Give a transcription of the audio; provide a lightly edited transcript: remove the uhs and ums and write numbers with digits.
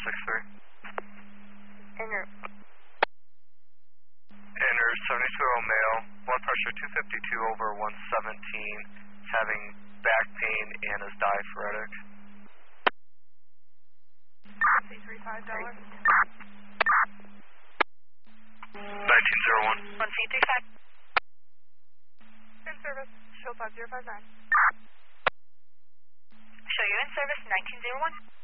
Inner. Inner 72-year-old male, blood pressure 252 over 117, having back pain and is diaphoretic. C35 1901. 1C35. In service, show 5059. Show you in service 1901.